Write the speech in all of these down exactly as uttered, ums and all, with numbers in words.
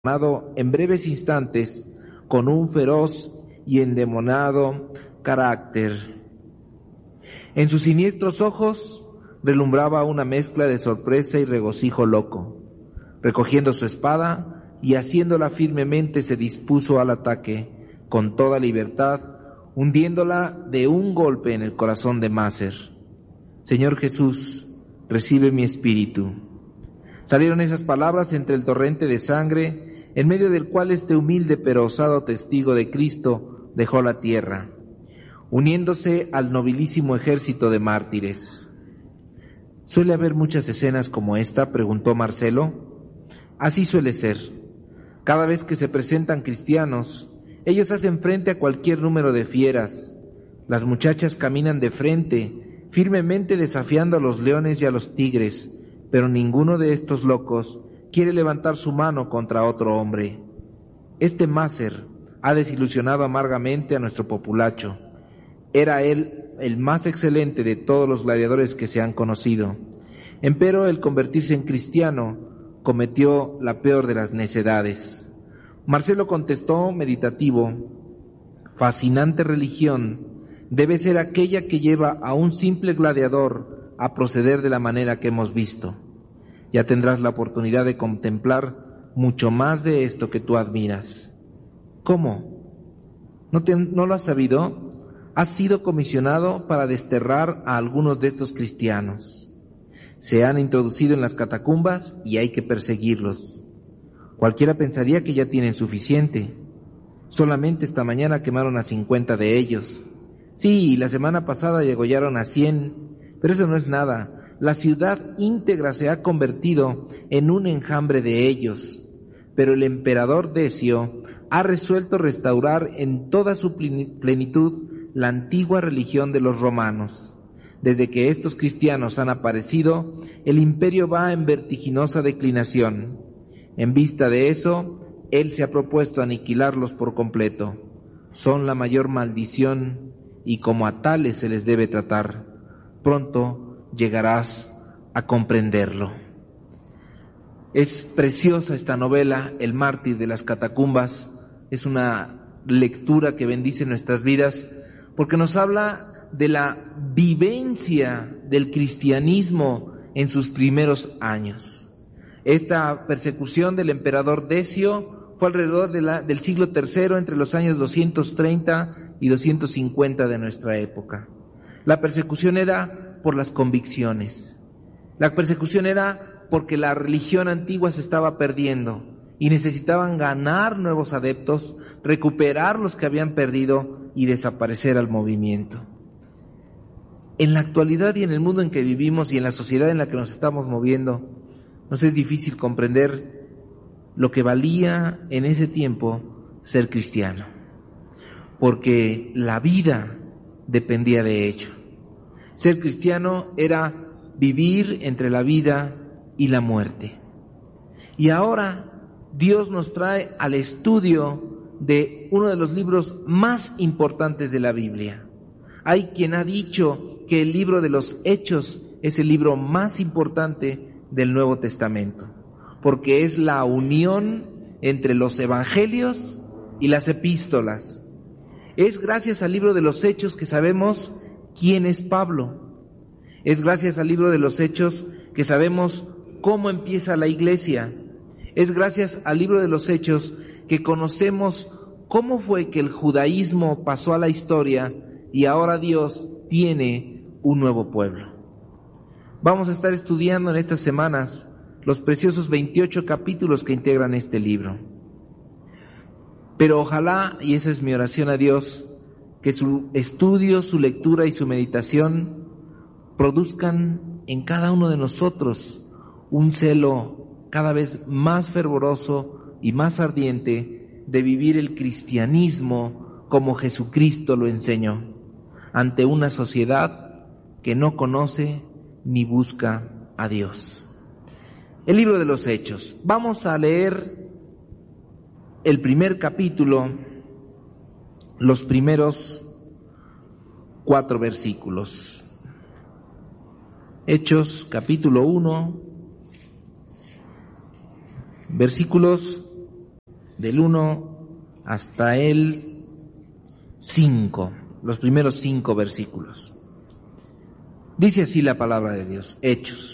en breves instantes con un feroz y endemoniado carácter. En sus siniestros ojos relumbraba una mezcla de sorpresa y regocijo loco. Recogiendo su espada y haciéndola firmemente, se dispuso al ataque con toda libertad, hundiéndola de un golpe en el corazón de Macer. Señor Jesús, recibe mi espíritu. Salieron esas palabras entre el torrente de sangre, en medio del cual este humilde pero osado testigo de Cristo dejó la tierra, uniéndose al nobilísimo ejército de mártires. ¿Suele haber muchas escenas como esta?, preguntó Marcelo. Así suele ser. Cada vez que se presentan cristianos, ellos hacen frente a cualquier número de fieras. Las muchachas caminan de frente, firmemente desafiando a los leones y a los tigres, pero ninguno de estos locos quiere levantar su mano contra otro hombre. Este Macer ha desilusionado amargamente a nuestro populacho. Era él el más excelente de todos los gladiadores que se han conocido. Empero, el convertirse en cristiano cometió la peor de las necedades. Marcelo contestó meditativo: fascinante religión debe ser aquella que lleva a un simple gladiador a proceder de la manera que hemos visto. Ya tendrás la oportunidad de contemplar mucho más de esto que tú admiras. ¿Cómo? ¿No, te, ¿No lo has sabido? Has sido comisionado para desterrar a algunos de estos cristianos. Se han introducido en las catacumbas y hay que perseguirlos. Cualquiera pensaría que ya tienen suficiente. Solamente esta mañana quemaron a cincuenta de ellos. Sí, la semana pasada degollaron a cien, pero eso no es nada. La ciudad íntegra se ha convertido en un enjambre de ellos, pero el emperador Decio ha resuelto restaurar en toda su plenitud la antigua religión de los romanos. Desde que estos cristianos han aparecido, el imperio va en vertiginosa declinación. En vista de eso, él se ha propuesto aniquilarlos por completo. Son la mayor maldición y como a tales se les debe tratar. Pronto llegarás a comprenderlo. Es preciosa esta novela, El mártir de las catacumbas. Es una lectura que bendice nuestras vidas porque nos habla de la vivencia del cristianismo en sus primeros años. Esta persecución del emperador Decio fue alrededor de la, del siglo tercero, entre los años doscientos treinta y doscientos cincuenta de nuestra época. La persecución era por las convicciones. La persecución era porque la religión antigua se estaba perdiendo y necesitaban ganar nuevos adeptos, recuperar los que habían perdido y desaparecer al movimiento. En la actualidad y en el mundo en que vivimos y en la sociedad en la que nos estamos moviendo, nos es difícil comprender lo que valía en ese tiempo ser cristiano, porque la vida dependía de ello. Ser cristiano era vivir entre la vida y la muerte. Y ahora Dios nos trae al estudio de uno de los libros más importantes de la Biblia. Hay quien ha dicho que el libro de los Hechos es el libro más importante del Nuevo Testamento, porque es la unión entre los evangelios y las epístolas. Es gracias al libro de los Hechos que sabemos quién es Pablo. Es gracias al libro de los Hechos que sabemos cómo empieza la iglesia. Es gracias al libro de los Hechos que conocemos cómo fue que el judaísmo pasó a la historia y ahora Dios tiene un nuevo pueblo. Vamos a estar estudiando en estas semanas los preciosos veintiocho capítulos que integran este libro. Pero ojalá, y esa es mi oración a Dios, que su estudio, su lectura y su meditación produzcan en cada uno de nosotros un celo cada vez más fervoroso y más ardiente de vivir el cristianismo como Jesucristo lo enseñó, ante una sociedad que no conoce ni busca a Dios. El libro de los Hechos. Vamos a leer el primer capítulo, los primeros cuatro versículos. Hechos, capítulo uno, versículos del uno hasta el cinco, los primeros cinco versículos. Dice así la palabra de Dios, Hechos.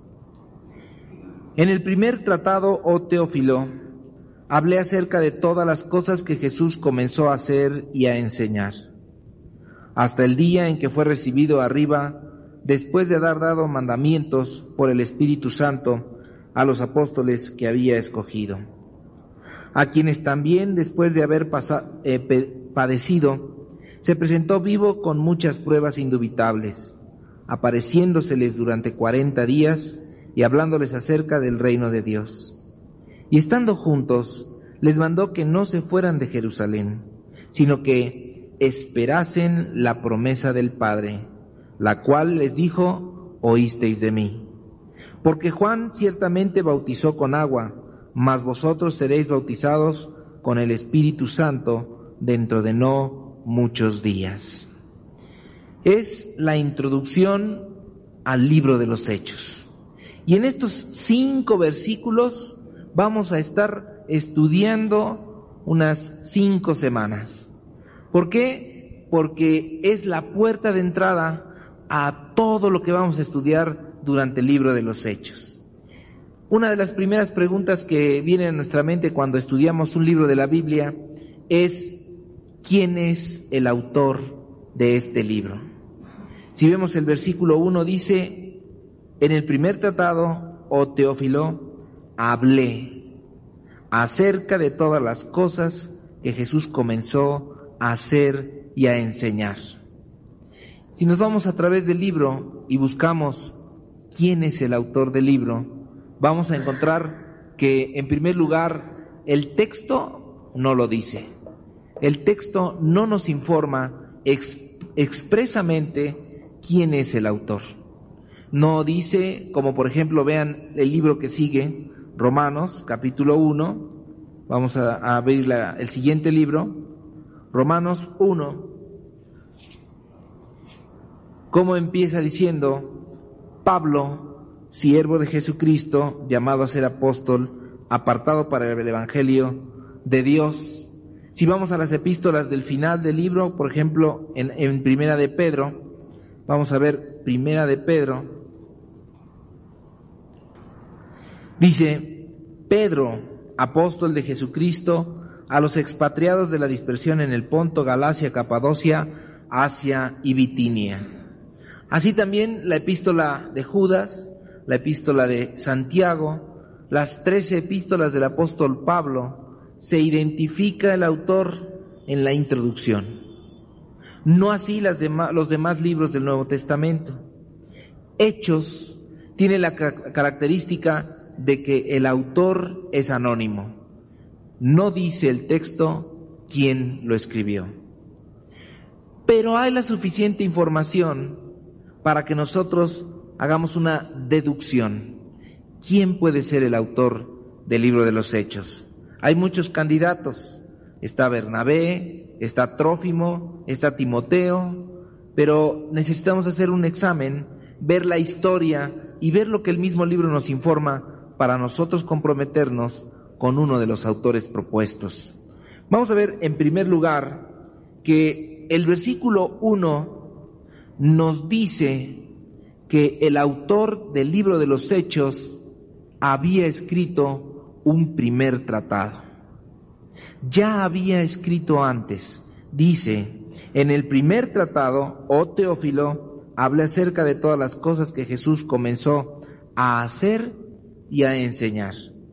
En el primer tratado, oh Teófilo, hablé acerca de todas las cosas que Jesús comenzó a hacer y a enseñar, hasta el día en que fue recibido arriba, después de haber dado mandamientos por el Espíritu Santo a los apóstoles que había escogido, a quienes también, después de haber pasado, eh, padecido, se presentó vivo con muchas pruebas indubitables, apareciéndoseles durante cuarenta días y hablándoles acerca del reino de Dios. Y estando juntos, les mandó que no se fueran de Jerusalén, sino que esperasen la promesa del Padre, la cual les dijo, oísteis de mí. Porque Juan ciertamente bautizó con agua, mas vosotros seréis bautizados con el Espíritu Santo dentro de no muchos días. Es la introducción al libro de los Hechos. Y en estos cinco versículos vamos a estar estudiando unas cinco semanas. ¿Por qué? Porque es la puerta de entrada a todo lo que vamos a estudiar durante el libro de los Hechos. Una de las primeras preguntas que viene a nuestra mente cuando estudiamos un libro de la Biblia es ¿quién es el autor de este libro? Si vemos el versículo uno dice, en el primer tratado, oh Teófilo, hablé acerca de todas las cosas que Jesús comenzó a hacer y a enseñar. Si nos vamos a través del libro y buscamos quién es el autor del libro, vamos a encontrar que, en primer lugar, el texto no lo dice. El texto no nos informa ex- expresamente quién es el autor. No dice, como por ejemplo, vean el libro que sigue, Romanos, capítulo uno, vamos a, a abrir la, el siguiente libro, Romanos uno, ¿cómo empieza diciendo? Pablo, siervo de Jesucristo, llamado a ser apóstol, apartado para el evangelio de Dios. Si vamos a las epístolas del final del libro, por ejemplo, en, en Primera de Pedro, vamos a ver Primera de Pedro, dice, Pedro, apóstol de Jesucristo, a los expatriados de la dispersión en el Ponto, Galacia, Capadocia, Asia y Bitinia. Así también la epístola de Judas, la epístola de Santiago, las trece epístolas del apóstol Pablo, se identifica el autor en la introducción. No así las dema, los demás libros del Nuevo Testamento. Hechos tiene la ca- característica de que el autor es anónimo. No dice el texto quién lo escribió. Pero hay la suficiente información para que nosotros hagamos una deducción. ¿Quién puede ser el autor del libro de los Hechos? Hay muchos candidatos. Está Bernabé, está Trófimo, está Timoteo, pero necesitamos hacer un examen, ver la historia y ver lo que el mismo libro nos informa para nosotros comprometernos con uno de los autores propuestos. Vamos a ver en primer lugar que el versículo uno nos dice que el autor del libro de los Hechos había escrito un primer tratado. Ya había escrito antes. Dice, en el primer tratado, oh Teófilo, hablé acerca de todas las cosas que Jesús comenzó a hacer y a enseñar.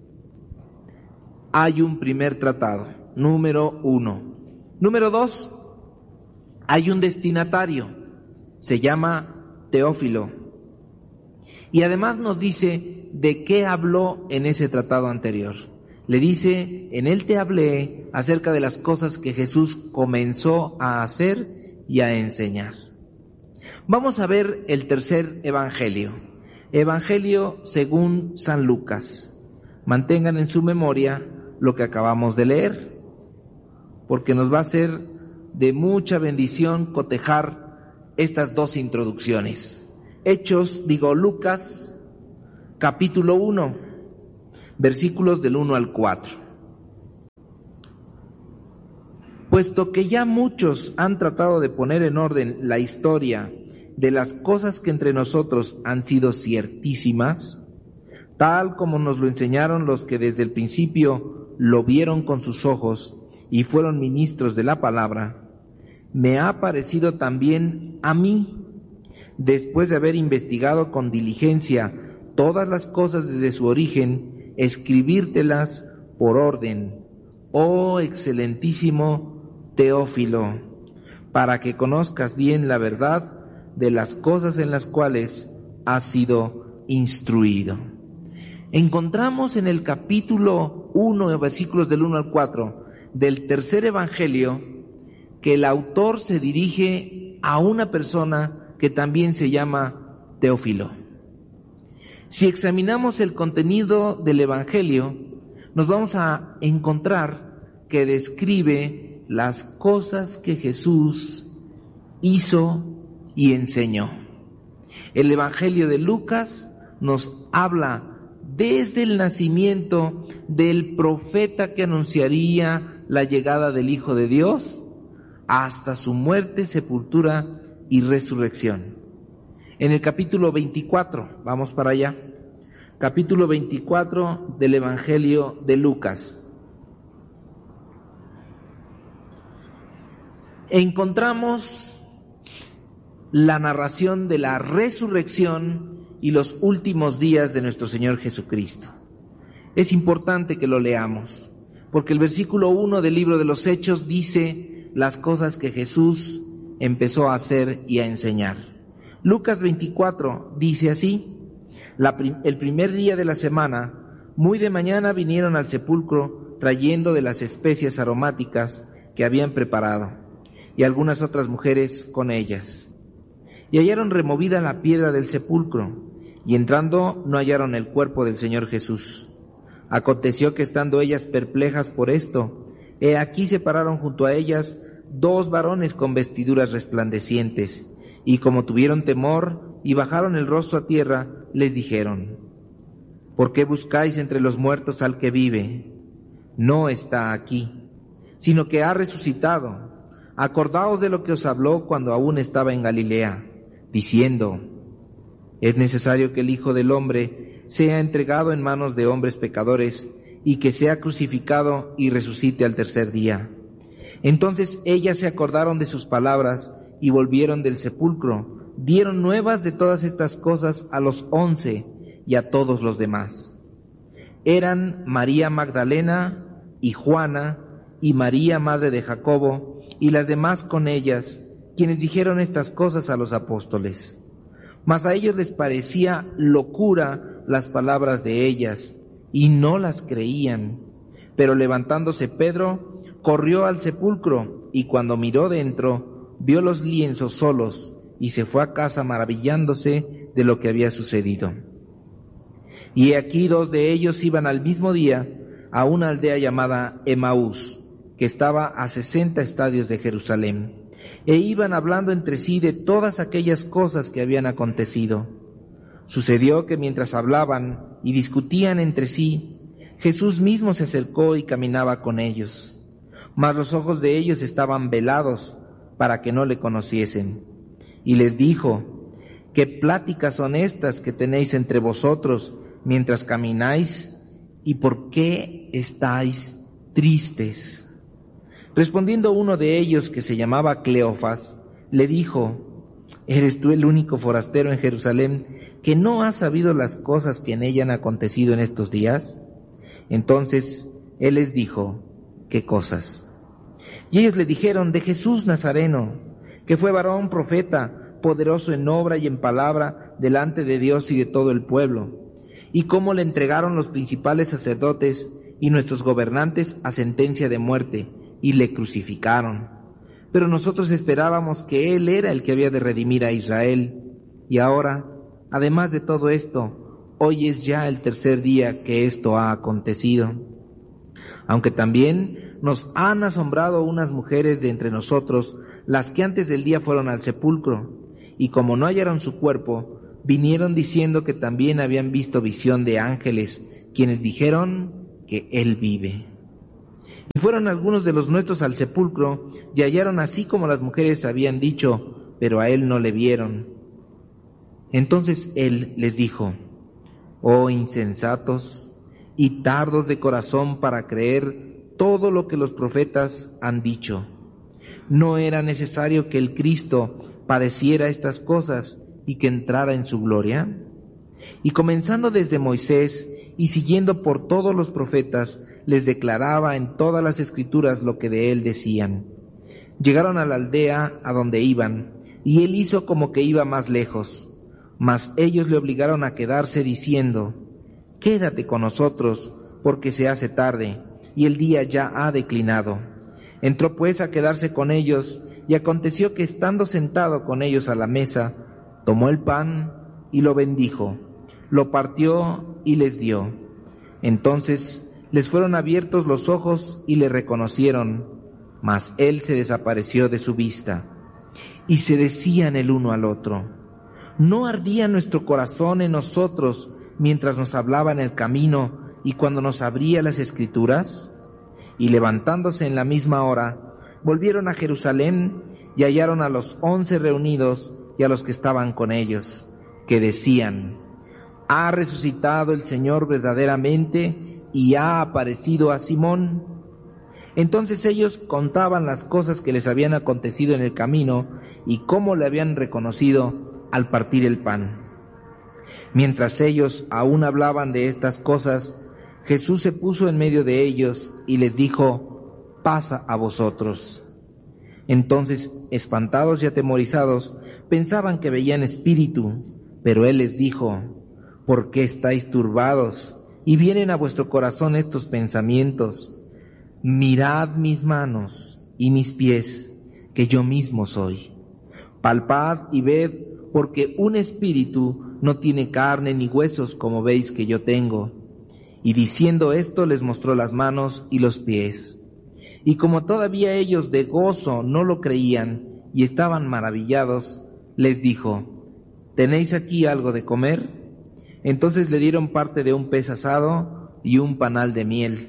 Hay un primer tratado, número uno. Número dos, hay un destinatario. Se llama Teófilo. Y además nos dice de qué habló en ese tratado anterior. Le dice, en él te hablé acerca de las cosas que Jesús comenzó a hacer y a enseñar. Vamos a ver el tercer evangelio. Evangelio según San Lucas. Mantengan en su memoria lo que acabamos de leer, porque nos va a ser de mucha bendición cotejar estas dos introducciones. Hechos, digo Lucas, capítulo uno, versículos del uno al cuatro. puesto que ya muchos han tratado de poner en orden la historia de las cosas que entre nosotros han sido ciertísimas, tal como nos lo enseñaron los que desde el principio lo vieron con sus ojos y fueron ministros de la palabra, me ha parecido también a mí, después de haber investigado con diligencia todas las cosas desde su origen, escribírtelas por orden, oh excelentísimo Teófilo, para que conozcas bien la verdad de las cosas en las cuales has sido instruido. Encontramos en el capítulo uno, versículos del uno al cuatro, del tercer evangelio, que el autor se dirige a una persona que también se llama Teófilo. Si examinamos el contenido del evangelio, nos vamos a encontrar que describe las cosas que Jesús hizo y enseñó. El evangelio de Lucas nos habla desde el nacimiento del profeta que anunciaría la llegada del Hijo de Dios hasta su muerte, sepultura y resurrección. En el capítulo veinticuatro, vamos para allá, capítulo veinticuatro del evangelio de Lucas, encontramos la narración de la resurrección y los últimos días de nuestro Señor Jesucristo. Es importante que lo leamos, porque el versículo uno del libro de los Hechos dice las cosas que Jesús empezó a hacer y a enseñar. Lucas veinticuatro dice así: la prim- el primer día de la semana, muy de mañana vinieron al sepulcro trayendo de las especias aromáticas que habían preparado, y algunas otras mujeres con ellas. Y hallaron removida la piedra del sepulcro, y entrando no hallaron el cuerpo del Señor Jesús. Aconteció que estando ellas perplejas por esto, he aquí se pararon junto a ellas dos varones con vestiduras resplandecientes, y como tuvieron temor y bajaron el rostro a tierra, les dijeron: ¿por qué buscáis entre los muertos al que vive? No está aquí, sino que ha resucitado. Acordaos de lo que os habló cuando aún estaba en Galilea, diciendo: es necesario que el Hijo del Hombre sea entregado en manos de hombres pecadores, y que sea crucificado y resucite al tercer día. Entonces ellas se acordaron de sus palabras y volvieron del sepulcro, dieron nuevas de todas estas cosas a los once y a todos los demás. Eran María Magdalena y Juana y María, madre de Jacobo, y las demás con ellas, quienes dijeron estas cosas a los apóstoles. Mas a ellos les parecía locura las palabras de ellas, y no las creían. Pero levantándose Pedro, corrió al sepulcro, y cuando miró dentro, vio los lienzos solos, y se fue a casa maravillándose de lo que había sucedido. Y aquí dos de ellos iban al mismo día a una aldea llamada Emaús, que estaba a sesenta estadios de Jerusalén, e iban hablando entre sí de todas aquellas cosas que habían acontecido. Sucedió que mientras hablaban y discutían entre sí, Jesús mismo se acercó y caminaba con ellos, mas los ojos de ellos estaban velados para que no le conociesen. Y les dijo: ¿qué pláticas son estas que tenéis entre vosotros mientras camináis? ¿Y por qué estáis tristes? Respondiendo uno de ellos, que se llamaba Cleofas, le dijo: ¿eres tú el único forastero en Jerusalén que no ha sabido las cosas que en ella han acontecido en estos días? Entonces él les dijo: ¿qué cosas? Y ellos le dijeron: de Jesús Nazareno, que fue varón profeta, poderoso en obra y en palabra delante de Dios y de todo el pueblo, y cómo le entregaron los principales sacerdotes y nuestros gobernantes a sentencia de muerte, y le crucificaron. Pero nosotros esperábamos que Él era el que había de redimir a Israel. Y ahora, además de todo esto, hoy es ya el tercer día que esto ha acontecido. Aunque también nos han asombrado unas mujeres de entre nosotros, las que antes del día fueron al sepulcro, y como no hallaron su cuerpo, vinieron diciendo que también habían visto visión de ángeles, quienes dijeron que Él vive. Y fueron algunos de los nuestros al sepulcro, y hallaron así como las mujeres habían dicho, pero a él no le vieron. Entonces él les dijo: oh insensatos y tardos de corazón para creer todo lo que los profetas han dicho. ¿No era necesario que el Cristo padeciera estas cosas y que entrara en su gloria? Y comenzando desde Moisés y siguiendo por todos los profetas, les declaraba en todas las escrituras lo que de él decían. Llegaron a la aldea a donde iban, y él hizo como que iba más lejos. Mas ellos le obligaron a quedarse diciendo: quédate con nosotros, porque se hace tarde, y el día ya ha declinado. Entró pues a quedarse con ellos, y aconteció que estando sentado con ellos a la mesa, tomó el pan y lo bendijo, lo partió y les dio. Entonces les fueron abiertos los ojos y le reconocieron, mas él se desapareció de su vista. Y se decían el uno al otro: ¿no ardía nuestro corazón en nosotros mientras nos hablaba en el camino y cuando nos abría las Escrituras? Y levantándose en la misma hora, volvieron a Jerusalén y hallaron a los once reunidos y a los que estaban con ellos, que decían: ¿ha resucitado el Señor verdaderamente y ha aparecido a Simón? Entonces ellos contaban las cosas que les habían acontecido en el camino y cómo le habían reconocido al partir el pan. Mientras ellos aún hablaban de estas cosas, Jesús se puso en medio de ellos y les dijo: pasa a vosotros. Entonces, espantados y atemorizados, pensaban que veían espíritu, pero él les dijo: ¿por qué estáis turbados y vienen a vuestro corazón estos pensamientos? Mirad mis manos y mis pies, que yo mismo soy. Palpad y ved, porque un espíritu no tiene carne ni huesos como veis que yo tengo. Y diciendo esto les mostró las manos y los pies. Y como todavía ellos de gozo no lo creían y estaban maravillados, les dijo: ¿tenéis aquí algo de comer? Entonces le dieron parte de un pez asado y un panal de miel.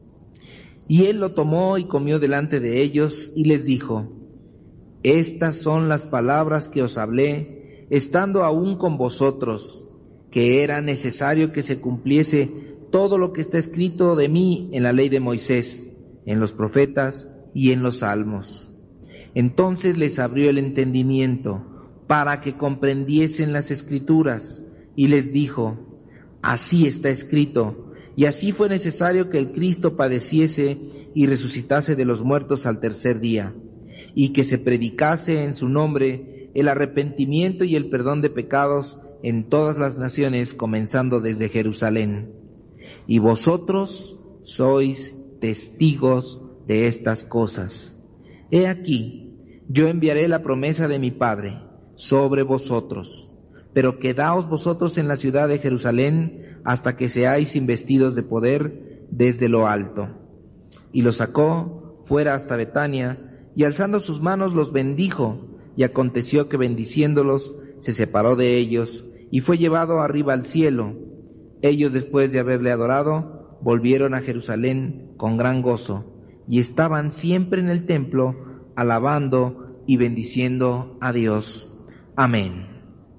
Y él lo tomó y comió delante de ellos y les dijo: estas son las palabras que os hablé, estando aún con vosotros, que era necesario que se cumpliese todo lo que está escrito de mí en la ley de Moisés, en los profetas y en los salmos. Entonces les abrió el entendimiento para que comprendiesen las escrituras, y les dijo: así está escrito, y así fue necesario que el Cristo padeciese y resucitase de los muertos al tercer día, y que se predicase en su nombre el arrepentimiento y el perdón de pecados en todas las naciones, comenzando desde Jerusalén. Y vosotros sois testigos de estas cosas. He aquí, yo enviaré la promesa de mi Padre sobre vosotros, pero quedaos vosotros en la ciudad de Jerusalén hasta que seáis investidos de poder desde lo alto. Y los sacó fuera hasta Betania, y alzando sus manos los bendijo, y aconteció que bendiciéndolos se separó de ellos, y fue llevado arriba al cielo. Ellos, después de haberle adorado, volvieron a Jerusalén con gran gozo, y estaban siempre en el templo, alabando y bendiciendo a Dios. Amén.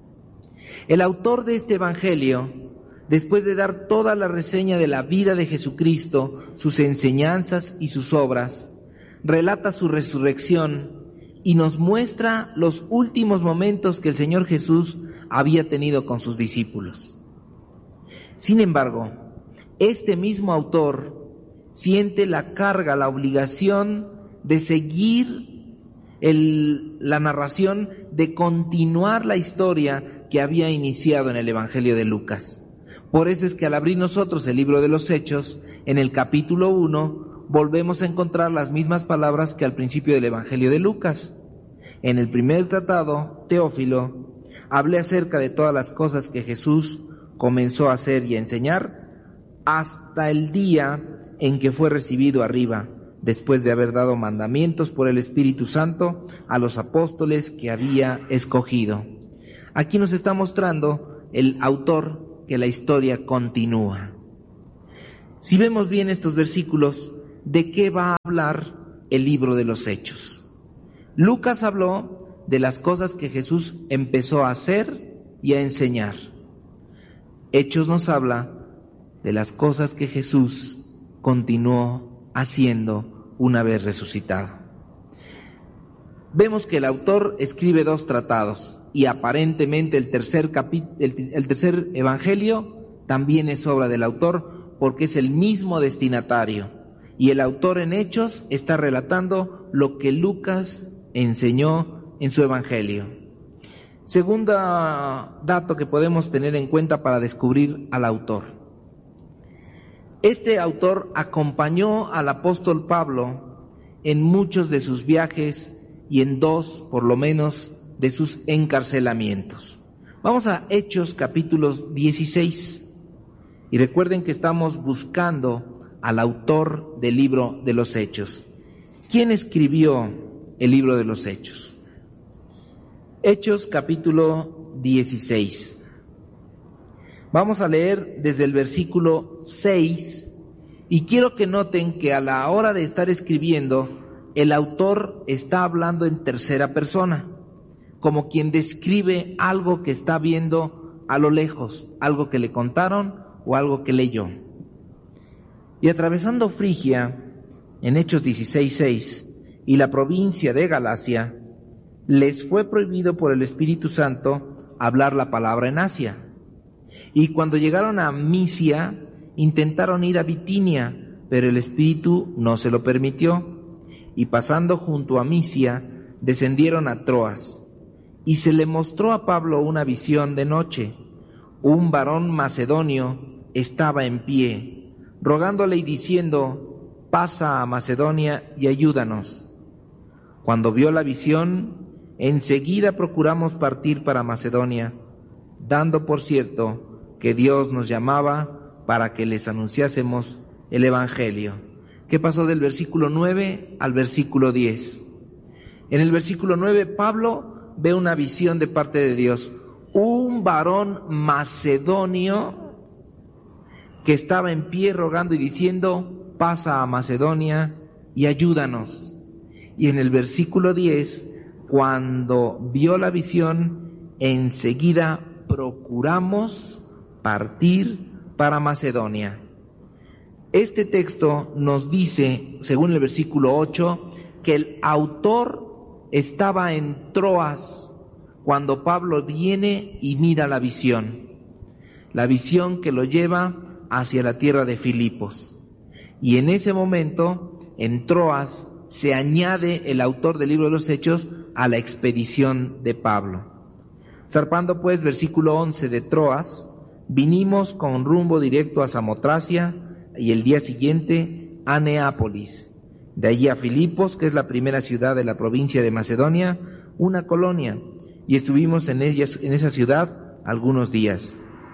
El autor de este evangelio, después de dar toda la reseña de la vida de Jesucristo, sus enseñanzas y sus obras, relata su resurrección y nos muestra los últimos momentos que el Señor Jesús había tenido con sus discípulos. Sin embargo, este mismo autor siente la carga, la obligación de seguir el, la narración, de continuar la historia que había iniciado en el Evangelio de Lucas. Por eso es que al abrir nosotros el libro de los Hechos, en el capítulo uno, volvemos a encontrar las mismas palabras que al principio del Evangelio de Lucas. En el primer tratado, Teófilo, hablé acerca de todas las cosas que Jesús comenzó a hacer y a enseñar hasta el día en que fue recibido arriba, después de haber dado mandamientos por el Espíritu Santo a los apóstoles que había escogido. Aquí nos está mostrando el autor que la historia continúa. Si vemos bien estos versículos, de qué va a hablar el libro de los Hechos. Lucas habló de las cosas que Jesús empezó a hacer y a enseñar. Hechos nos habla de las cosas que Jesús continuó haciendo una vez resucitado. Vemos que el autor escribe dos tratados y aparentemente el tercer, capi- el, el tercer evangelio también es obra del autor porque es el mismo destinatario. Y el autor en Hechos está relatando lo que Lucas enseñó en su evangelio. Segundo dato que podemos tener en cuenta para descubrir al autor. Este autor acompañó al apóstol Pablo en muchos de sus viajes y en dos, por lo menos, de sus encarcelamientos. Vamos a Hechos capítulos dieciséis. Y recuerden que estamos buscando al autor del libro de los Hechos. ¿Quién escribió el libro de los Hechos? Hechos capítulo dieciséis. Vamos a leer desde el versículo seis y quiero que noten que a la hora de estar escribiendo, el autor está hablando en tercera persona, como quien describe algo que está viendo a lo lejos, algo que le contaron o algo que leyó. Y atravesando Frigia, en Hechos dieciséis seis, y la provincia de Galacia, les fue prohibido por el Espíritu Santo hablar la palabra en Asia. Y cuando llegaron a Misia, intentaron ir a Bitinia, pero el Espíritu no se lo permitió. Y pasando junto a Misia, descendieron a Troas. Y se le mostró a Pablo una visión de noche. Un varón macedonio estaba en pie, rogándole y diciendo: pasa a Macedonia y ayúdanos. Cuando vio la visión, enseguida procuramos partir para Macedonia, dando por cierto que Dios nos llamaba para que les anunciásemos el Evangelio. ¿Qué pasó del versículo nueve al versículo diez? En el versículo nueve, Pablo ve una visión de parte de Dios. Un varón macedonio que estaba en pie rogando y diciendo: pasa a Macedonia y ayúdanos. Y en el versículo diez, cuando vio la visión, enseguida procuramos partir para Macedonia. Este texto nos dice, según el versículo ocho, que el autor estaba en Troas cuando Pablo viene y mira la visión. La visión que lo lleva hacia la tierra de Filipos. Y en ese momento, en Troas, se añade el autor del libro de los Hechos a la expedición de Pablo. Zarpando pues, versículo once, de Troas, vinimos con rumbo directo a Samotracia y el día siguiente a Neápolis. De allí a Filipos, que es la primera ciudad de la provincia de Macedonia, una colonia, y estuvimos en, ellas, en esa ciudad algunos días.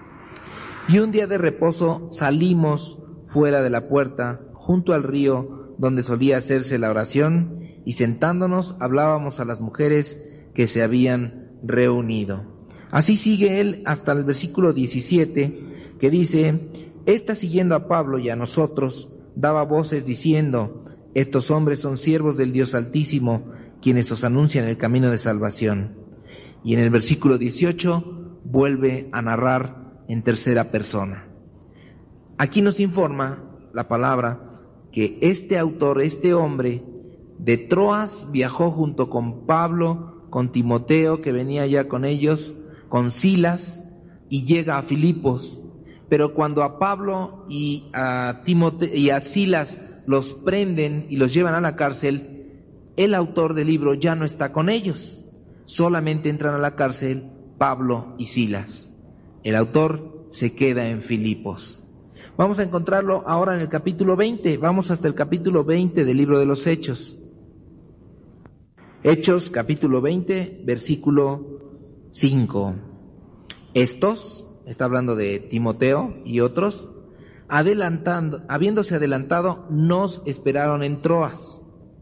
Y un día de reposo salimos fuera de la puerta, junto al río donde solía hacerse la oración, y sentándonos hablábamos a las mujeres que se habían reunido. Así sigue él hasta el versículo diecisiete, que dice: esta, siguiendo a Pablo y a nosotros, daba voces diciendo: estos hombres son siervos del Dios Altísimo, quienes os anuncian el camino de salvación. Y en el versículo dieciocho vuelve a narrar en tercera persona. Aquí nos informa la palabra que este autor, este hombre de Troas, viajó junto con Pablo, con Timoteo, que venía ya con ellos, con Silas, y llega a Filipos. Pero cuando a Pablo y a Timoteo y a Silas los prenden y los llevan a la cárcel, el autor del libro ya no está con ellos. Solamente entran a la cárcel Pablo y Silas. El autor se queda en Filipos. Vamos a encontrarlo ahora en el capítulo veinte. Vamos hasta el capítulo veinte del libro de los Hechos. Hechos, capítulo veinte, versículo cinco. Estos, está hablando de Timoteo y otros, adelantando, habiéndose adelantado, nos esperaron en Troas.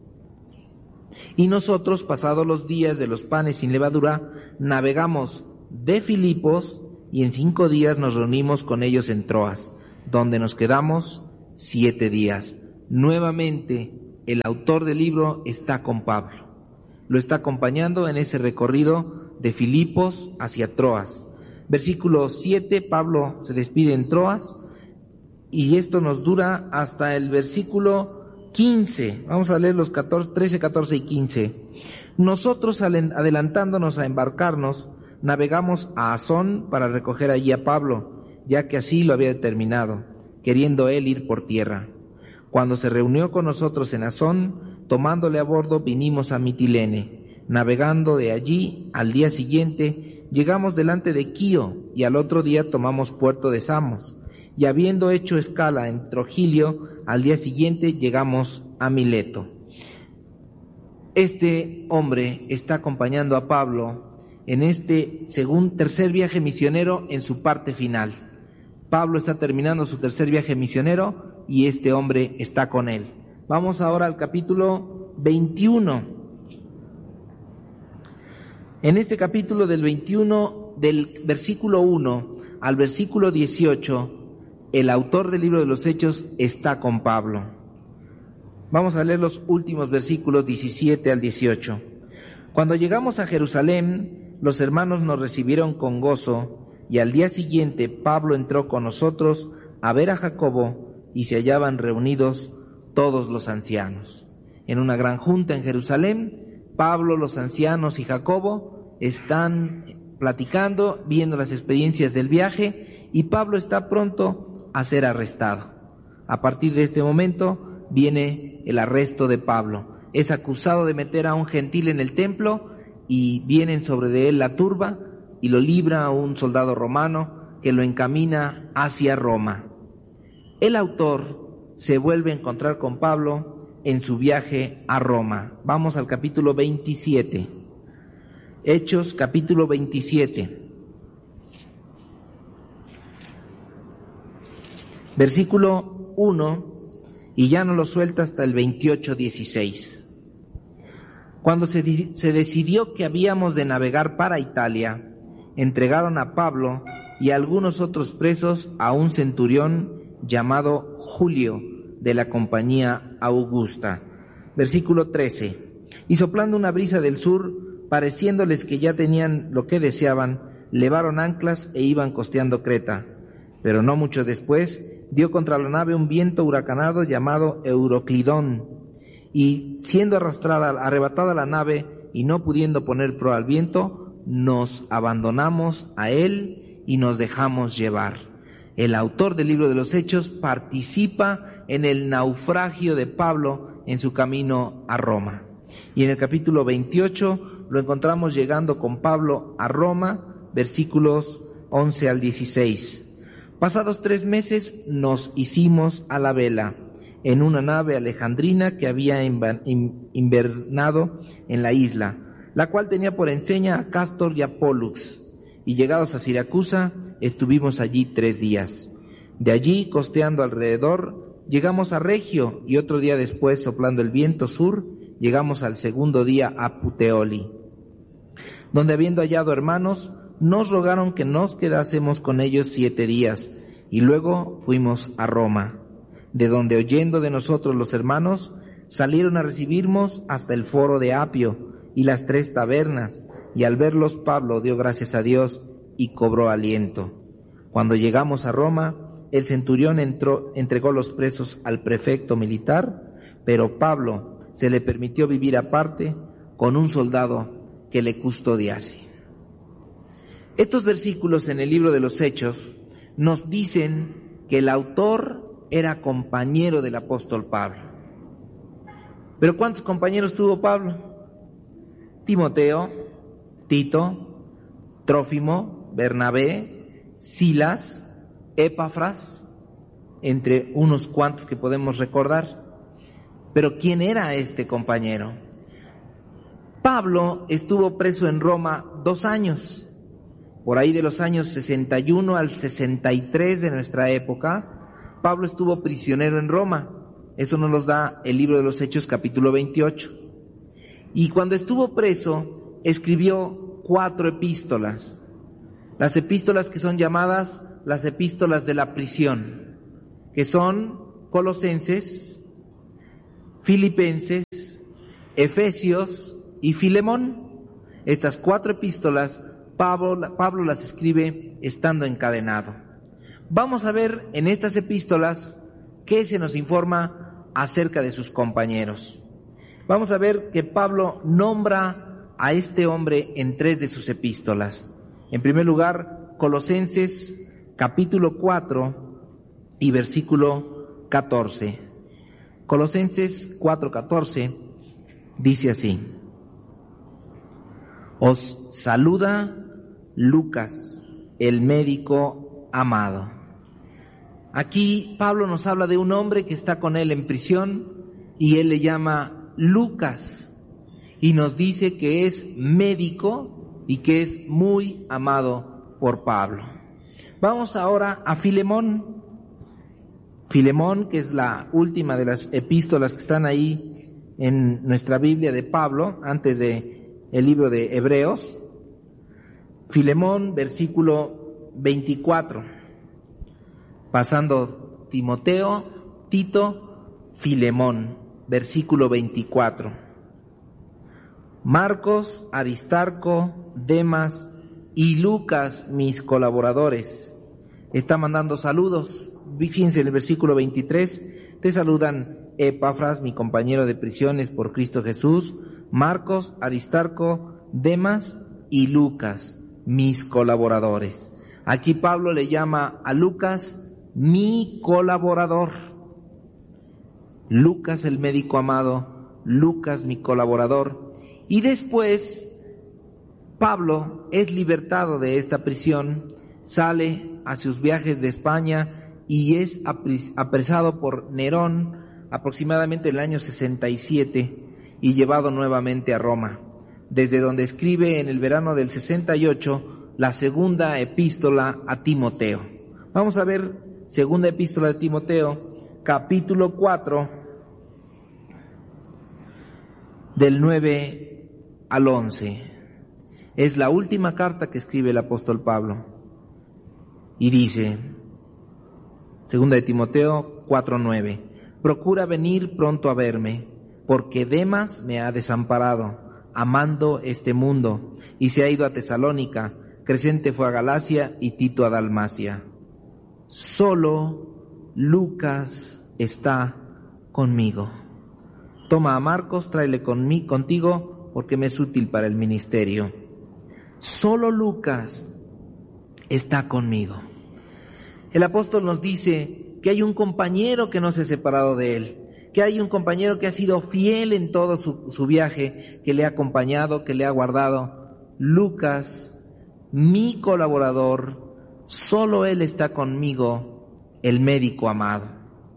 Y nosotros, pasados los días de los panes sin levadura, navegamos de Filipos y en cinco días nos reunimos con ellos en Troas, donde nos quedamos siete días. Nuevamente, el autor del libro está con Pablo. Lo está acompañando en ese recorrido de Filipos hacia Troas. Versículo siete, Pablo se despide en Troas y esto nos dura hasta el versículo quince. Vamos a leer los catorce, trece, catorce y quince. Nosotros, adelantándonos a embarcarnos, navegamos a Asón para recoger allí a Pablo, ya que así lo había determinado, queriendo él ir por tierra. Cuando se reunió con nosotros en Asón, tomándole a bordo, vinimos a Mitilene. Navegando de allí, al día siguiente, llegamos delante de Quío, y al otro día tomamos puerto de Samos. Y habiendo hecho escala en Trogilio, al día siguiente llegamos a Mileto. Este hombre está acompañando a Pablo en este segundo, tercer viaje misionero en su parte final. Pablo está terminando su tercer viaje misionero y este hombre está con él. Vamos ahora al capítulo veintiuno. En este capítulo del veintiuno, del versículo uno al versículo dieciocho, el autor del libro de los Hechos está con Pablo. Vamos a leer los últimos versículos diecisiete al dieciocho. Cuando llegamos a Jerusalén, los hermanos nos recibieron con gozo, y al día siguiente Pablo entró con nosotros a ver a Jacobo, y se hallaban reunidos todos los ancianos. En una gran junta en Jerusalén, Pablo, los ancianos y Jacobo están platicando, viendo las experiencias del viaje, y Pablo está pronto a ser arrestado. A partir de este momento viene el arresto de Pablo. Es acusado de meter a un gentil en el templo y vienen sobre de él la turba y lo libra a un soldado romano que lo encamina hacia Roma. El autor se vuelve a encontrar con Pablo en su viaje a Roma. Vamos al capítulo veintisiete. Hechos, capítulo veintisiete. Versículo uno, y ya no lo suelta hasta el veintiocho dieciséis. Cuando se, se decidió que habíamos de navegar para Italia, entregaron a Pablo y a algunos otros presos a un centurión llamado Julio, de la compañía Augusta. Versículo trece. Y soplando una brisa del sur, pareciéndoles que ya tenían lo que deseaban, levaron anclas e iban costeando Creta. Pero no mucho después, dio contra la nave un viento huracanado llamado Euroclidón, y siendo arrastrada, arrebatada la nave, y no pudiendo poner proa al viento, nos abandonamos a él y nos dejamos llevar. El autor del libro de los Hechos participa en el naufragio de Pablo en su camino a Roma. Y en el capítulo veintiocho lo encontramos llegando con Pablo a Roma, versículos once al dieciséis. Pasados tres meses nos hicimos a la vela en una nave alejandrina que había invernado en la isla, la cual tenía por enseña a Cástor y a Pólux. Y llegados a Siracusa, estuvimos allí tres días. De allí, costeando alrededor, llegamos a Regio, y otro día después, soplando el viento sur, llegamos al segundo día a Puteoli, donde habiendo hallado hermanos, nos rogaron que nos quedásemos con ellos siete días, y luego fuimos a Roma, de donde oyendo de nosotros los hermanos, salieron a recibirnos hasta el foro de Apio y las tres tabernas, y al verlos Pablo dio gracias a Dios y cobró aliento. Cuando llegamos a Roma, el centurión entró, entregó los presos al prefecto militar, pero Pablo se le permitió vivir aparte con un soldado que le custodiase. Estos versículos en el libro de los Hechos nos dicen que el autor era compañero del apóstol Pablo. ¿Pero cuántos compañeros tuvo Pablo? Timoteo, Tito, Trófimo, Bernabé, Silas, Epafras, entre unos cuantos que podemos recordar. Pero ¿quién era este compañero? Pablo estuvo preso en Roma dos años. Por ahí de los años sesenta y uno al sesenta y tres de nuestra época, Pablo estuvo prisionero en Roma. Eso nos lo da el libro de los Hechos, capítulo veintiocho. Y cuando estuvo preso, escribió cuatro epístolas. Las epístolas que son llamadas las epístolas de la prisión, que son Colosenses, Filipenses, Efesios y Filemón. Estas cuatro epístolas Pablo, Pablo las escribe estando encadenado. Vamos a ver en estas epístolas qué se nos informa acerca de sus compañeros. Vamos a ver que Pablo nombra a este hombre en tres de sus epístolas. En primer lugar, Colosenses capítulo cuatro y versículo catorce. Colosenses cuatro catorce dice así: Os saluda Lucas, el médico amado. Aquí Pablo nos habla de un hombre que está con él en prisión y él le llama Lucas y nos dice que es médico y que es muy amado por Pablo. Vamos ahora a Filemón. Filemón, que es la última de las epístolas que están ahí en nuestra Biblia de Pablo, antes de el libro de Hebreos. Filemón, versículo veinticuatro. Pasando Timoteo, Tito, Filemón, versículo veinticuatro. Marcos, Aristarco, Demas y Lucas, mis colaboradores. Está mandando saludos. Fíjense en el versículo veintitrés. Te saludan Epafras, mi compañero de prisiones por Cristo Jesús, Marcos, Aristarco, Demas y Lucas, mis colaboradores. Aquí Pablo le llama a Lucas mi colaborador. Lucas, el médico amado, Lucas, mi colaborador. Y después Pablo es libertado de esta prisión, sale a sus viajes de España y es apresado por Nerón aproximadamente en el año sesenta y siete y llevado nuevamente a Roma, desde donde escribe en el verano del sesenta y ocho la segunda epístola a Timoteo. Vamos a ver segunda epístola de Timoteo, capítulo cuatro, del nueve al once. Es la última carta que escribe el apóstol Pablo. Y dice, segunda de Timoteo cuatro nueve, procura venir pronto a verme, porque Demas me ha desamparado, amando este mundo, y se ha ido a Tesalónica, Crescente fue a Galacia y Tito a Dalmacia. Solo Lucas está conmigo. Toma a Marcos, tráele conmigo, contigo, porque me es útil para el ministerio. Solo Lucas está conmigo. El apóstol nos dice que hay un compañero que no se ha separado de él, que hay un compañero que ha sido fiel en todo su, su viaje, que le ha acompañado, que le ha guardado. Lucas, mi colaborador, solo él está conmigo, el médico amado.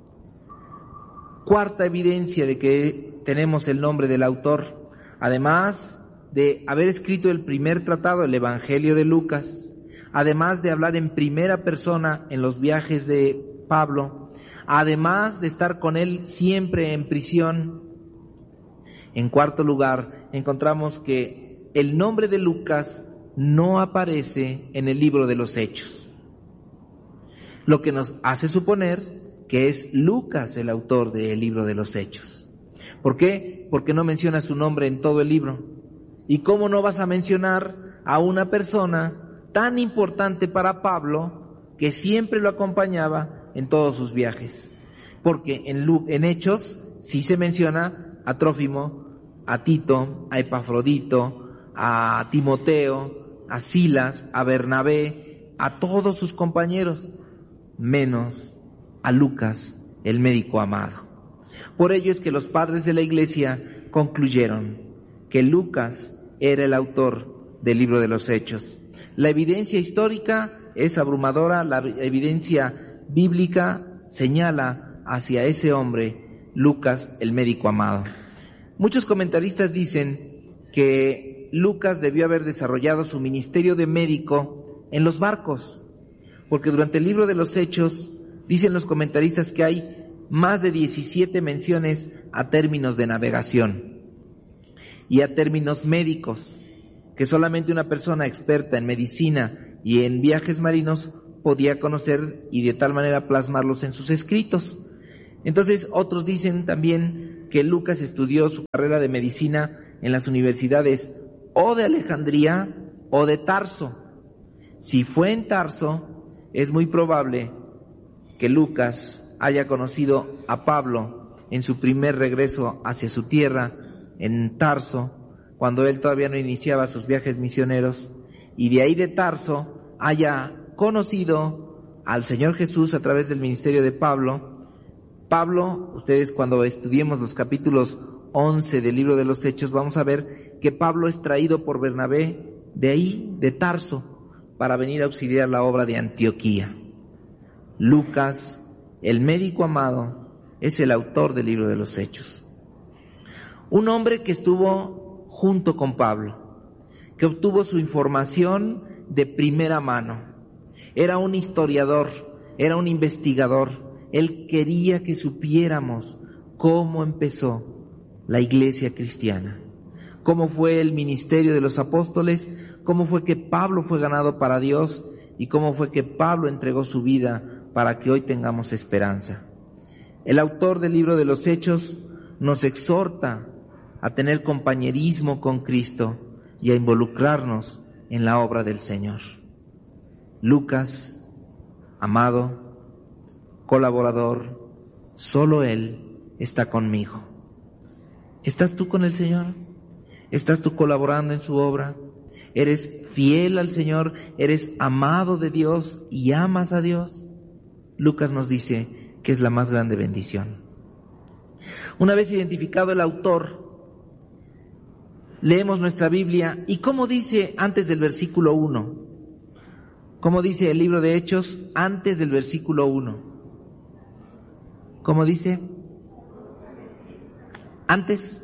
Cuarta evidencia de que tenemos el nombre del autor, además de haber escrito el primer tratado, el Evangelio de Lucas, además de hablar en primera persona en los viajes de Pablo, además de estar con él siempre en prisión. En cuarto lugar, encontramos que el nombre de Lucas no aparece en el libro de los Hechos, lo que nos hace suponer que es Lucas el autor del libro de los Hechos. ¿Por qué? Porque no menciona su nombre en todo el libro. ¿Y cómo no vas a mencionar a una persona tan importante para Pablo que siempre lo acompañaba en todos sus viajes? Porque en, Lu- en Hechos sí se menciona a Trófimo, a Tito, a Epafrodito, a Timoteo, a Silas, a Bernabé, a todos sus compañeros, menos a Lucas, el médico amado. Por ello es que los padres de la iglesia concluyeron que Lucas era el autor del libro de los Hechos. La evidencia histórica es abrumadora, la evidencia bíblica señala hacia ese hombre, Lucas, el médico amado. Muchos comentaristas dicen que Lucas debió haber desarrollado su ministerio de médico en los barcos, porque durante el libro de los Hechos dicen los comentaristas que hay más de diecisiete menciones a términos de navegación y a términos médicos, que solamente una persona experta en medicina y en viajes marinos podía conocer y de tal manera plasmarlos en sus escritos. Entonces otros dicen también que Lucas estudió su carrera de medicina en las universidades o de Alejandría o de Tarso. Si fue en Tarso, es muy probable que Lucas haya conocido a Pablo en su primer regreso hacia su tierra, en Tarso, cuando él todavía no iniciaba sus viajes misioneros, y de ahí de Tarso haya conocido al Señor Jesús a través del ministerio de Pablo. Pablo, ustedes cuando estudiemos los capítulos once del libro de los Hechos, vamos a ver que Pablo es traído por Bernabé de ahí, de Tarso, para venir a auxiliar la obra de Antioquía. Lucas, el médico amado, es el autor del libro de los Hechos. Un hombre que estuvo junto con Pablo, que obtuvo su información de primera mano. Era un historiador, era un investigador. Él quería que supiéramos cómo empezó la iglesia cristiana, cómo fue el ministerio de los apóstoles, cómo fue que Pablo fue ganado para Dios y cómo fue que Pablo entregó su vida para que hoy tengamos esperanza. El autor del libro de los Hechos nos exhorta a tener compañerismo con Cristo y a involucrarnos en la obra del Señor. Lucas, amado, colaborador, solo Él está conmigo. ¿Estás tú con el Señor? ¿Estás tú colaborando en su obra? ¿Eres fiel al Señor? ¿Eres amado de Dios y amas a Dios? Lucas nos dice que es la más grande bendición. Una vez identificado el autor, leemos nuestra Biblia y ¿cómo dice antes del versículo uno? ¿Cómo dice el libro de Hechos antes del versículo uno? ¿Cómo dice? Antes,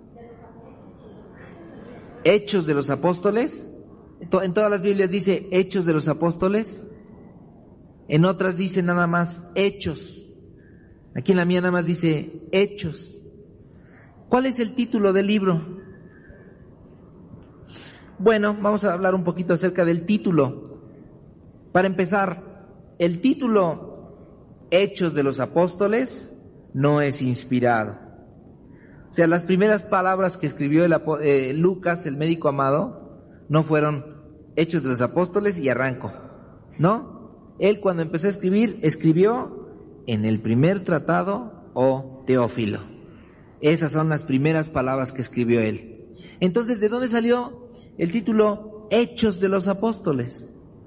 Hechos de los Apóstoles. En todas las Biblias dice Hechos de los Apóstoles. En otras dice nada más Hechos. Aquí en la mía nada más dice Hechos. ¿Cuál es el título del libro? Bueno, vamos a hablar un poquito acerca del título. Para empezar, el título Hechos de los Apóstoles no es inspirado. O sea, las primeras palabras que escribió el, eh, Lucas, el médico amado, no fueron Hechos de los Apóstoles y arranco, ¿no? Él cuando empezó a escribir, escribió en el primer tratado o Teófilo. Esas son las primeras palabras que escribió él. Entonces, ¿de dónde salió el título Hechos de los Apóstoles?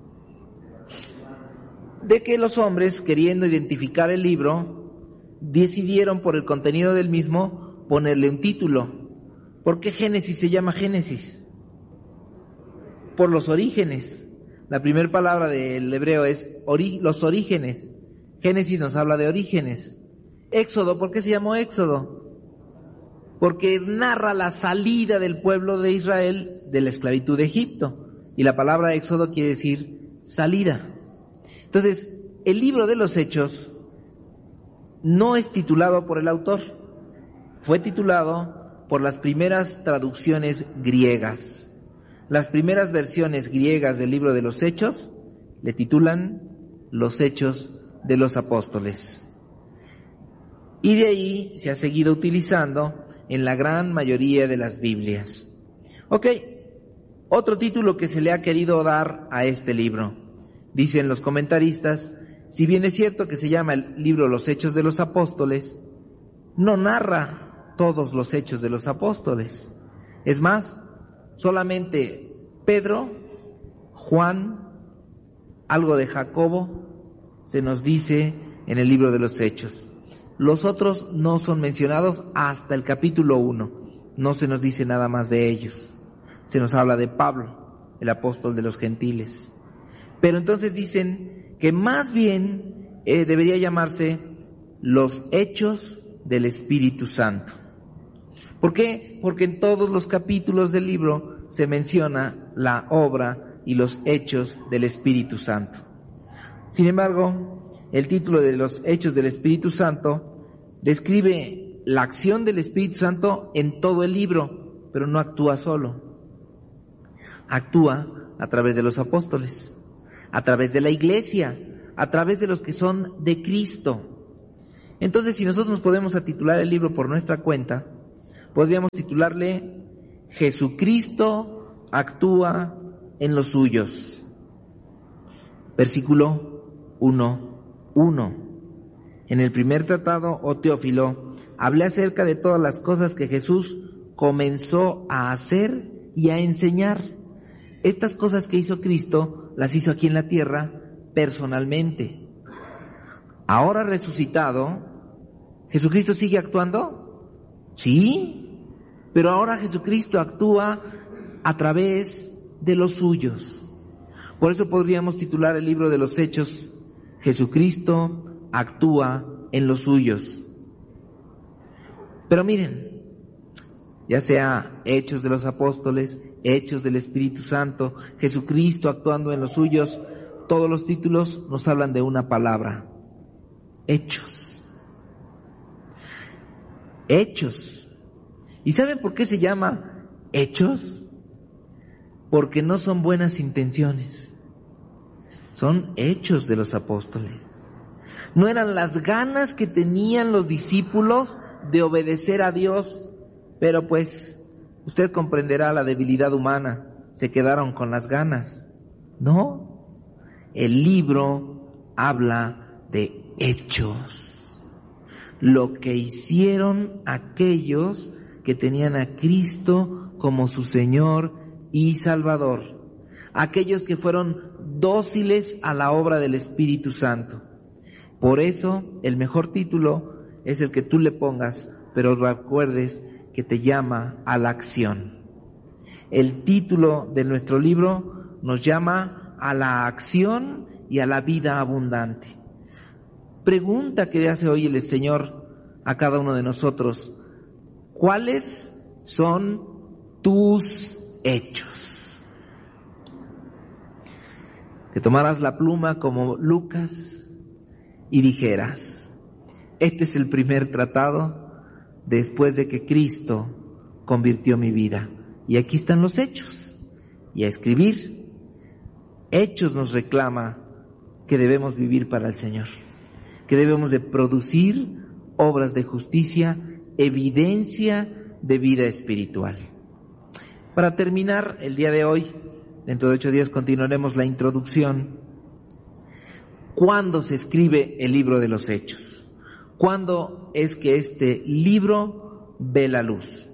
De que los hombres, queriendo identificar el libro, decidieron por el contenido del mismo ponerle un título. ¿Por qué Génesis se llama Génesis? Por los orígenes. La primera palabra del hebreo es ori, los orígenes. Génesis nos habla de orígenes. Éxodo, ¿por qué se llamó Éxodo? Porque narra la salida del pueblo de Israel de la esclavitud de Egipto. Y la palabra Éxodo quiere decir salida. Entonces, el libro de los Hechos no es titulado por el autor. Fue titulado por las primeras traducciones griegas. Las primeras versiones griegas del libro de los Hechos le titulan Los Hechos de los Apóstoles. Y de ahí se ha seguido utilizando en la gran mayoría de las Biblias. Ok, otro título que se le ha querido dar a este libro. Dicen los comentaristas, si bien es cierto que se llama el libro Los Hechos de los Apóstoles, no narra todos los hechos de los apóstoles. Es más, solamente Pedro, Juan, algo de Jacobo, se nos dice en el libro de los Hechos. Los otros no son mencionados hasta el capítulo uno. No se nos dice nada más de ellos. Se nos habla de Pablo, el apóstol de los gentiles. Pero entonces dicen que más bien eh, debería llamarse los Hechos del Espíritu Santo. ¿Por qué? Porque en todos los capítulos del libro se menciona la obra y los hechos del Espíritu Santo. Sin embargo, el título de los Hechos del Espíritu Santo describe la acción del Espíritu Santo en todo el libro, pero no actúa solo. Actúa a través de los apóstoles, a través de la iglesia, a través de los que son de Cristo. Entonces, si nosotros nos podemos titular el libro por nuestra cuenta, podríamos titularle Jesucristo actúa en los suyos. Versículo uno, uno. En el primer tratado, oh Teófilo, hablé acerca de todas las cosas que Jesús comenzó a hacer y a enseñar. Estas cosas que hizo Cristo, las hizo aquí en la tierra personalmente. Ahora resucitado, ¿Jesucristo sigue actuando? Sí, pero ahora Jesucristo actúa a través de los suyos. Por eso podríamos titular el libro de los Hechos, Jesucristo actúa en los suyos. Pero miren, ya sea Hechos de los Apóstoles, Hechos del Espíritu Santo, Jesucristo actuando en los suyos, todos los títulos nos hablan de una palabra: hechos. Hechos. ¿Y saben por qué se llama hechos? Porque no son buenas intenciones, son hechos de los apóstoles. No eran las ganas que tenían los discípulos de obedecer a Dios, pero pues usted comprenderá la debilidad humana, se quedaron con las ganas. No, el libro habla de hechos. Lo que hicieron aquellos que tenían a Cristo como su Señor y Salvador. Aquellos que fueron dóciles a la obra del Espíritu Santo. Por eso, el mejor título es el que tú le pongas, pero recuerdes que te llama a la acción. El título de nuestro libro nos llama a la acción y a la vida abundante. Pregunta que hace hoy el Señor a cada uno de nosotros: ¿cuáles son tus hechos? Que tomaras la pluma como Lucas y dijeras: este es el primer tratado después de que Cristo convirtió mi vida. Y aquí están los hechos. Y a escribir. Hechos nos reclama que debemos vivir para el Señor, que debemos de producir obras de justicia, evidencia de vida espiritual. Para terminar el día de hoy, dentro de ocho días continuaremos la introducción. ¿Cuándo se escribe el libro de los Hechos? ¿Cuándo es que este libro ve la luz?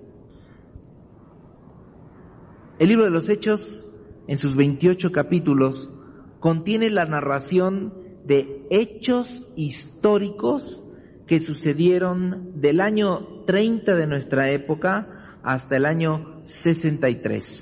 El libro de los Hechos, en sus veintiocho capítulos, contiene la narración de hechos históricos que sucedieron del año treinta de nuestra época hasta el año sesenta y tres.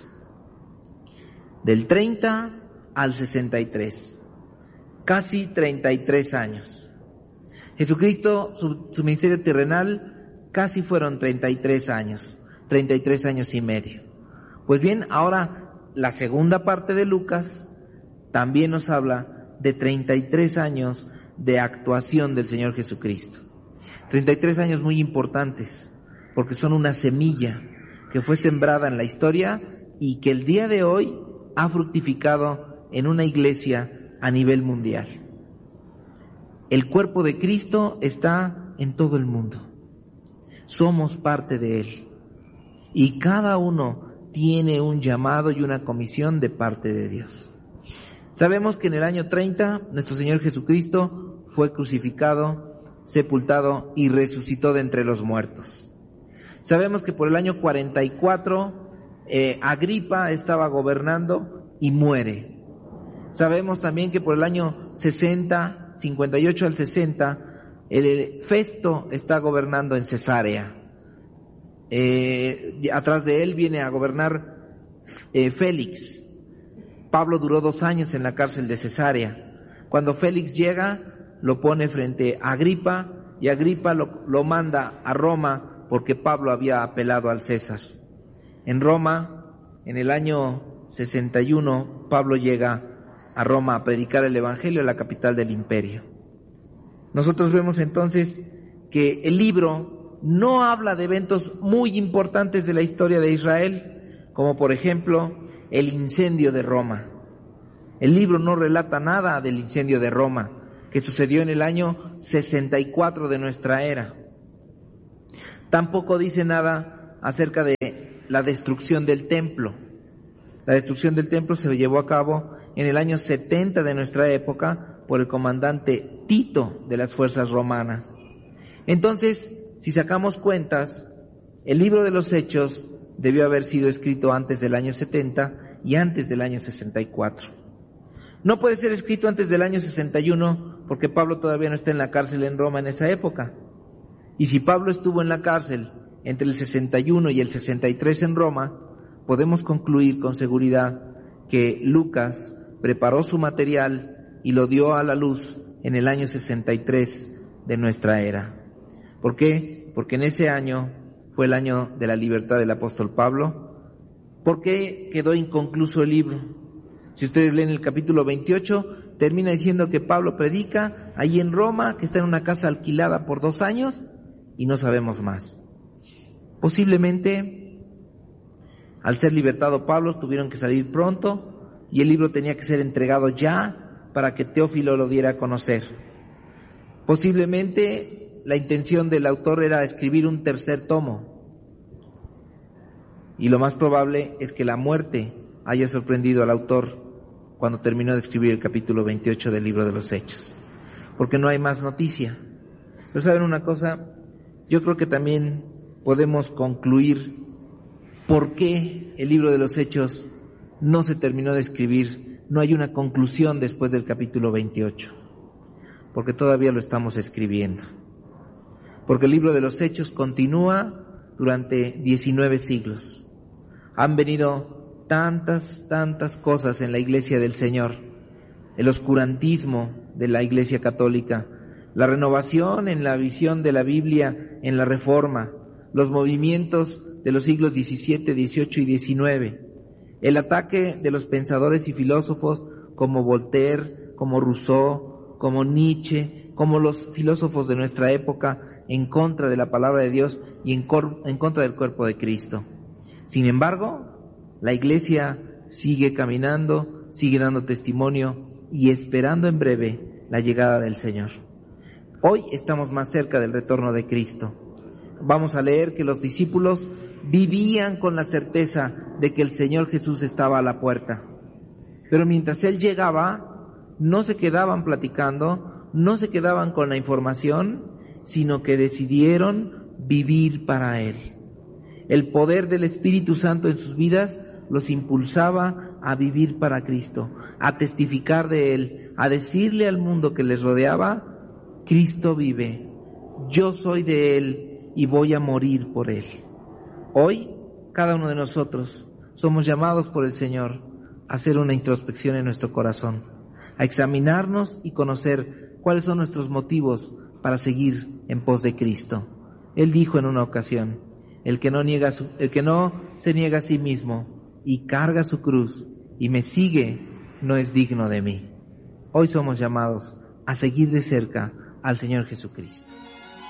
Del treinta al sesenta y tres. Casi treinta y tres años. Jesucristo, su, su ministerio terrenal, casi fueron treinta y tres años, treinta y tres años y medio. Pues bien, ahora la segunda parte de Lucas también nos habla de treinta y tres años de actuación del Señor Jesucristo. treinta y tres años muy importantes, porque son una semilla que fue sembrada en la historia y que el día de hoy ha fructificado en una iglesia a nivel mundial. El cuerpo de Cristo está en todo el mundo. Somos parte de Él. Y cada uno tiene un llamado y una comisión de parte de Dios. Sabemos que en el año treinta, nuestro Señor Jesucristo fue crucificado, sepultado y resucitó de entre los muertos. Sabemos que por el año cuarenta y cuatro, eh, Agripa estaba gobernando y muere. Sabemos también que por el año sesenta, cincuenta y ocho al sesenta, el Festo está gobernando en Cesarea. Eh, atrás de él viene a gobernar eh, Félix. Pablo duró dos años en la cárcel de Cesarea. Cuando Félix llega, lo pone frente a Agripa y Agripa lo, lo manda a Roma porque Pablo había apelado al César. En Roma, en el año sesenta y uno, Pablo llega a Roma a predicar el Evangelio en la capital del imperio. Nosotros vemos entonces que el libro no habla de eventos muy importantes de la historia de Israel, como por ejemplo el incendio de Roma. El libro no relata nada del incendio de Roma, que que sucedió en el año sesenta y cuatro de nuestra era. Tampoco dice nada acerca de la destrucción del templo. La destrucción del templo se llevó a cabo en el año setenta de nuestra época por el comandante Tito de las fuerzas romanas. Entonces, si sacamos cuentas, el libro de los Hechos debió haber sido escrito antes del año setenta y antes del año sesenta y cuatro. No puede ser escrito antes del año sesenta y uno porque Pablo todavía no está en la cárcel en Roma en esa época. Y si Pablo estuvo en la cárcel entre el sesenta y uno y el sesenta y tres en Roma, podemos concluir con seguridad que Lucas preparó su material y lo dio a la luz en el año sesenta y tres de nuestra era. ¿Por qué? Porque en ese año fue el año de la libertad del apóstol Pablo. ¿Por qué quedó inconcluso el libro? Si ustedes leen el capítulo veintiocho, termina diciendo que Pablo predica ahí en Roma, que está en una casa alquilada por dos años y no sabemos más. Posiblemente, al ser libertado Pablo, tuvieron que salir pronto y el libro tenía que ser entregado ya para que Teófilo lo diera a conocer. Posiblemente la intención del autor era escribir un tercer tomo y lo más probable es que la muerte haya sorprendido al autor cuando terminó de escribir el capítulo veintiocho del libro de los Hechos, porque no hay más noticia. Pero ¿saben una cosa? Yo creo que también podemos concluir por qué el libro de los Hechos no se terminó de escribir, no hay una conclusión después del capítulo veintiocho, porque todavía lo estamos escribiendo. Porque el libro de los Hechos continúa durante diecinueve siglos. Han venido tantas, tantas cosas en la Iglesia del Señor, el oscurantismo de la Iglesia Católica, la renovación en la visión de la Biblia en la Reforma, los movimientos de los siglos diecisiete, dieciocho y diecinueve, el ataque de los pensadores y filósofos como Voltaire, como Rousseau, como Nietzsche, como los filósofos de nuestra época en contra de la palabra de Dios y en, cor- en contra del cuerpo de Cristo. Sin embargo, la Iglesia sigue caminando, sigue dando testimonio y esperando en breve la llegada del Señor. Hoy estamos más cerca del retorno de Cristo. Vamos a leer que los discípulos vivían con la certeza de que el Señor Jesús estaba a la puerta. Pero mientras Él llegaba, no se quedaban platicando, no se quedaban con la información, sino que decidieron vivir para Él. El poder del Espíritu Santo en sus vidas los impulsaba a vivir para Cristo, a testificar de Él, a decirle al mundo que les rodeaba: Cristo vive, yo soy de Él y voy a morir por Él. Hoy, cada uno de nosotros somos llamados por el Señor a hacer una introspección en nuestro corazón, a examinarnos y conocer cuáles son nuestros motivos para seguir en pos de Cristo. Él dijo en una ocasión: el que no niega su, el que no se niega a sí mismo y carga su cruz y me sigue, no es digno de mí. Hoy somos llamados a seguir de cerca al Señor Jesucristo.